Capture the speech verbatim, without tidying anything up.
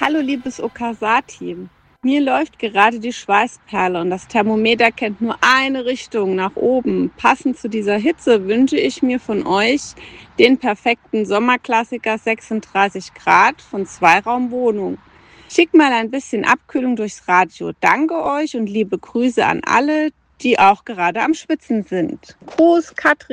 Hallo liebes Okasa-Team. Mir läuft gerade die Schweißperle und das Thermometer kennt nur eine Richtung, nach oben. Passend zu dieser Hitze wünsche ich mir von euch den perfekten Sommerklassiker sechsunddreißig Grad von Zweiraumwohnung. Schickt mal ein bisschen Abkühlung durchs Radio. Danke euch und liebe Grüße an alle, die auch gerade am Schwitzen sind. Gruß, Katrin.